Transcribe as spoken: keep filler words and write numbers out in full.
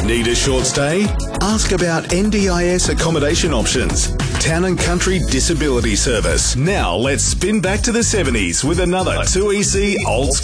Need a short stay? Ask about N D I S accommodation options. Town and Country Disability Service. Now let's spin back to the seventies with another two E C Old School